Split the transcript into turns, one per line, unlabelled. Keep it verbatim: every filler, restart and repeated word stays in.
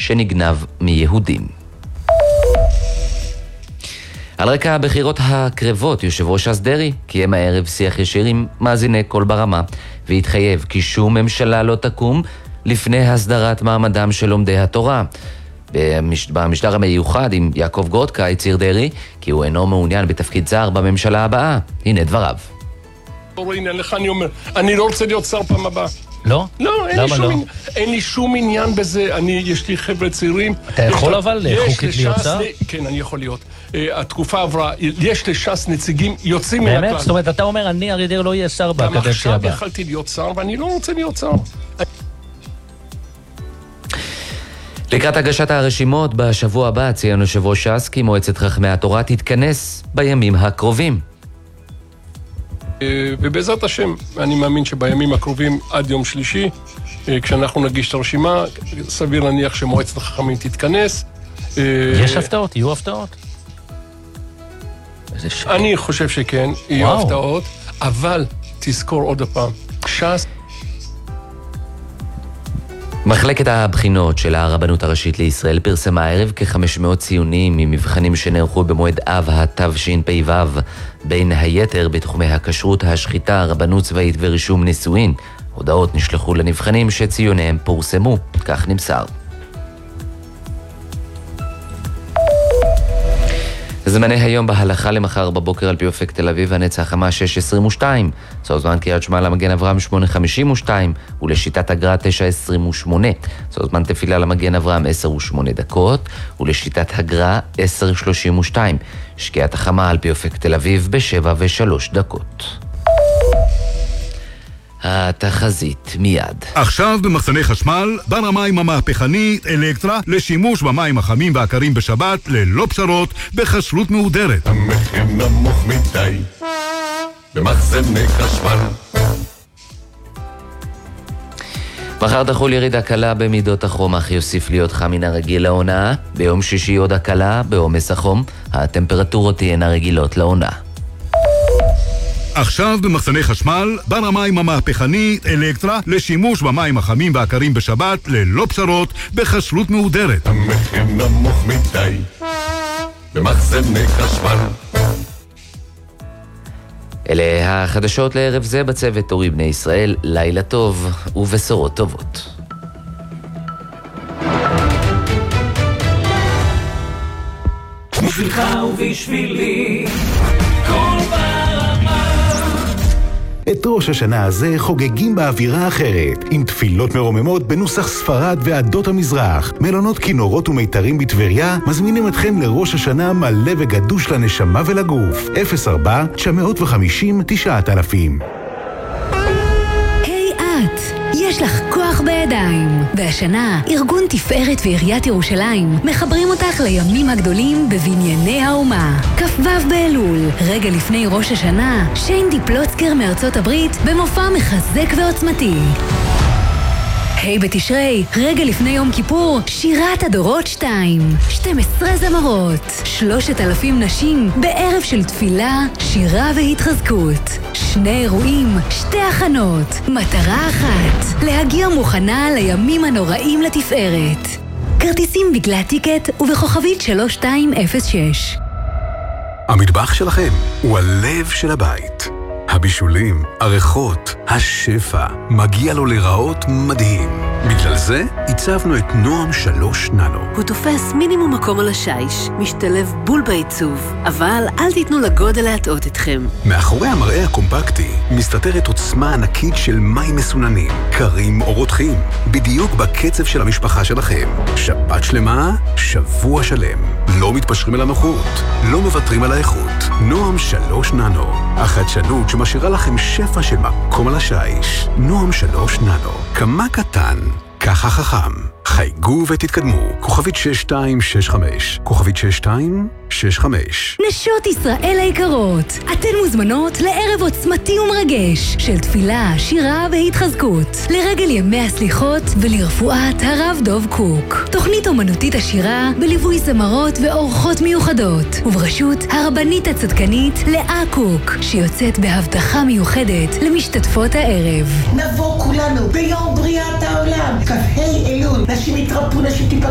שנגנב מיהודים. על רקע הבחירות הקרבות, יושב ראש ש"ס דרעי קיים הערב שיח ישיר עם מאזיני קול ברמה, והתחייב כי שום ממשלה לא תקום לפני הסדרת מעמדם של לומדי התורה. במשדר המיוחד עם יעקב גורדקה הצהיר דרעי כי הוא אינו מעוניין בתפקיד שר בממשלה הבאה. הנה דבריו.
הנה לך אני אומר, אני לא רוצה להיות שר פעם הבאה.
לא?
לא, אין לי, שום, לא? אין לי שום עניין בזה. אני, יש לי חבר'ה צעירים.
אתה יכול אבל חוקית להיות שר?
כן, אני יכול להיות. התקופה עברה, יש לש"ס נציגים יוצאים מהכלל.
באמת? זאת אומרת, אתה אומר, אני אריה דרעי לא יהיה שר בקדנציה הבאה.
גם עכשיו יכלתי להיות שר, ואני לא רוצה להיות שר.
לקראת הגשת הרשימות בשבוע הבא ציין יושב ראש ש"ס כי מועצת חכמי התורה תתכנס בימים הקרובים.
ובעזרת השם, אני מאמין שבימים הקרובים עד יום שלישי, כשאנחנו נגיש את הרשימה, סביר להניח שמועצת החכמים תתכנס.
יש הפתעות? יהיו הפתעות?
אני חושב שכן, יהיו הפתעות, אבל תזכור עוד הפעם, ש"ס...
מחלקת הבחינות של הרבנות הראשית לישראל פרסמה הערב כ-חמש מאות ציונים ממבחנים שנערכו במועד אב התשפ"ו, בין היתר בתחומי הכשרות, השחיטה, הרבנות צבאית ורישום נישואין. הודעות נשלחו לנבחנים שציוניהם פורסמו, כך נמסר. זמני היום בהלכה למחר בבוקר על פי אופק תל אביב הנץ החמה שש עשרים ושתיים, צור זמן קריית שמע למגן אברהם שמונה חמישים ושתיים ולשיטת הגר"א תשע עשרים ושמונה, צור זמן תפילה למגן אברהם עשר ושמונה דקות ולשיטת הגר"א עשר שלושים ושתיים, שקיעת החמה על פי אופק תל אביב בשבע ושלוש דקות. התחזית מיד.
עכשיו במחסני חשמל, בר המים המהפכנית אלקטרה לשימוש במים החמים והקרים בשבת ללא פשרות בחשלות מהודרת.
המחיר נמוך מדי במחסני חשמל.
מחר תחול ירידה קלה במידות החום, אך יוסיף להיות חם מן הרגיל לעונה. ביום שישי עוד הקלה בעומס החום, הטמפרטורות תהיינה רגילות לעונה.
עכשיו במחסני חשמל, בר המים המהפכנית אלקטרה לשימוש במים החמים והקרים בשבת ללא פשרות בחשלות מהודרת.
המחיר נמוך מדי במחסני חשמל.
אלה החדשות לערב זה בצוות אורי בני ישראל. לילה טוב ובשורות טובות.
בשבילך ובשבילי כל ברמה.
את ראש השנה הזה חוגגים באווירה אחרת, עם תפילות מרוממות בנוסח ספרד ועדות המזרח. מלונות כינורות ומיתרים בטבריה מזמינים אתכם לראש השנה מלא וגדוש לנשמה ולגוף. אפס ארבע תשע חמש אפס תשעת אלפים.
היי את, יש לך כוח בידיים. והשנה, ארגון תפארת ועיריית ירושלים מחברים אותך לימים הגדולים בבנייני האומה. כ"ו באלול, רגע לפני ראש השנה, שיין דיפלוצקר מארצות הברית במופע מחזק ועוצמתי. היי בתשרי, רגע לפני יום כיפור, שירת הדורות שתיים. שתים עשרה זמרות, שלושת אלפים נשים, בערב של תפילה, שירה והתחזקות. שני אירועים, שתי הכנות, מטרה אחת, להגיע מוכנה לימים הנוראים לתפארת. כרטיסים בגלל טיקט ובכוכבית שלוש שתיים אפס שש.
המטבח שלכם הוא הלב של הבית. הבישולים, הריחות, השפע, מגיע לו לראות מדהים. בגלל זה הצבנו את נועם שלוש ננו.
הוא תופס מינימום מקום על השיש, משתלב בול בעיצוב, אבל אל תיתנו לגודל להטעות אתכם.
מאחורי המראה הקומפקטי מסתתרת עוצמה ענקית של מים מסוננים, קרים או רותחים, בדיוק בקצב של המשפחה שלכם. שבת שלמה, שבוע שלם. לא מתפשרים על הנוחות, לא מוותרים על האיכות. נועם שלוש ננו, החדשנות שמשאירה לכם שפע של מקום על השיש. נועם שלוש ננו, כמה קטן, ככה חכם. חייגו ותתקדמו. כוכבית שש שתיים שש חמש. כוכבית שש שתיים שש חמש.
נשות ישראל היקרות, אתן מוזמנות לערב עוצמתי ומרגש של תפילה, שירה והתחזקות לרגל ימי הסליחות ולרפואת הרב דוב קוק. תוכנית אומנותית עשירה בליווי זמרות ואורחות מיוחדות ובראשות הרבנית הצדקנית לאה קוק, שיוצאת בהבטחה מיוחדת למשתתפות הערב.
נבוא כולנו ביום בריאת העולם, כ"ה אלול, נשים יתרפו, נשים טיפה